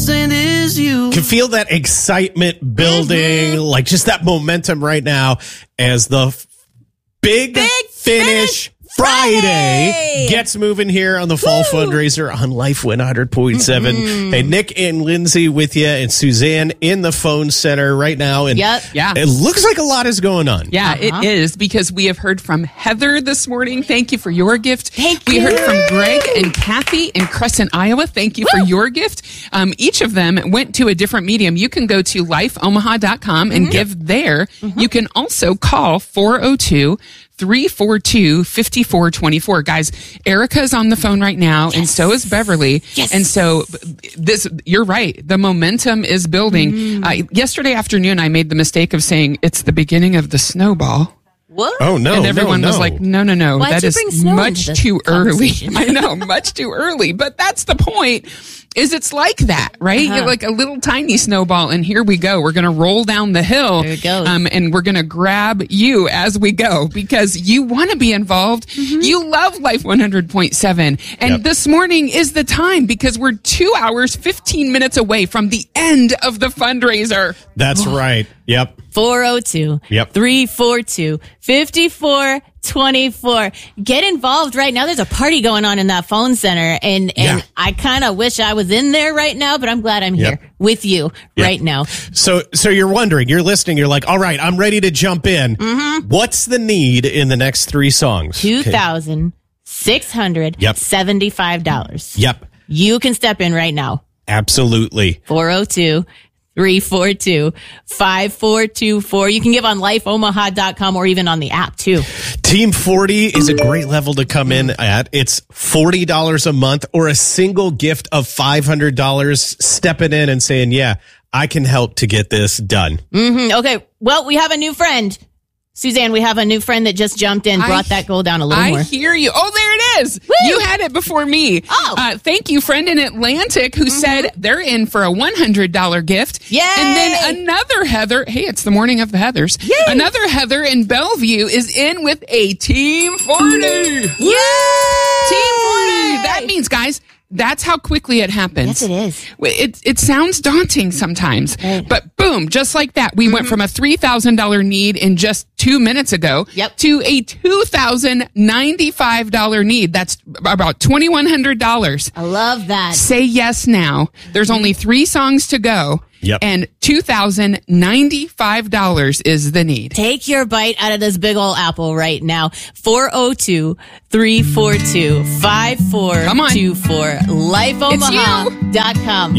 and is you. Can feel that excitement building, like just that momentum right now as the big finish Friday gets moving here on the fall fundraiser on Life 100.7. Hey, Nick and Lindsay with you, and Suzanne in the phone center right now. And it looks like a lot is going on. Yeah, it is, because we have heard from Heather this morning. Thank you for your gift. We heard from Greg and Kathy in Crescent, Iowa. Thank you for your gift. Each of them went to a different medium. You can go to lifeomaha.com and give there. You can also call 402-342-5424. Guys, Erica's on the phone right now, and so is Beverly. And so you're right. The momentum is building. Yesterday afternoon, I made the mistake of saying it's the beginning of the snowball. What? Oh, no. And everyone was like, no. Why'd That is much too early. I know, much too early. But that's the point. Is it's like that, right? You're like a little tiny snowball, and here we go. We're going to roll down the hill, there it goes. And we're going to grab you as we go, because you want to be involved. You love Life 100.7, and this morning is the time, because we're 2 hours, 15 minutes away from the end of the fundraiser. That's right. Yep. 402-342-5424. Get involved right now. There's a party going on in that phone center, and I kind of wish I was in there right now, but I'm glad I'm here with you right now. So you're wondering, you're listening, you're like, all right, I'm ready to jump in. What's the need in the next three songs? $2,675. Yep. You can step in right now. Absolutely. 402-342-5424. You can give on lifeomaha.com or even on the app too. Team 40 is a great level to come in at. It's $40 a month or a single gift of $500, stepping in and saying, yeah, I can help to get this done. Okay. Well, we have a new friend. Suzanne, we have a new friend that just jumped in, brought that goal down a little more. I hear you. Oh, there it is. Woo! You had it before me. Oh. Thank you, friend in Atlantic, who said they're in for a $100 gift. Yay! And then another Heather. Hey, it's the morning of the Heathers. Yay! Another Heather in Bellevue is in with a Team 40. Yay! Team 40. That means, guys, that's how quickly it happens. Yes, it is. It sounds daunting sometimes, but boom, just like that, we went from a $3,000 need in just 2 minutes ago to a $2,095 need. That's about $2,100. I love that. Say yes now. There's only 3 songs to go. And $2,095 is the need. Take your bite out of this big old apple right now. 402-342-5424. LifeOmaha.com.